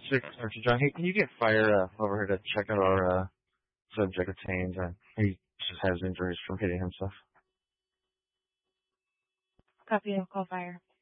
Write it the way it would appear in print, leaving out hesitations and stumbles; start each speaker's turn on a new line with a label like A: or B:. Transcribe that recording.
A: Sergeant John, hey, can you get Fire over here to check out our subject attained? He just has injuries from hitting himself.
B: Copy, I'll call Fire.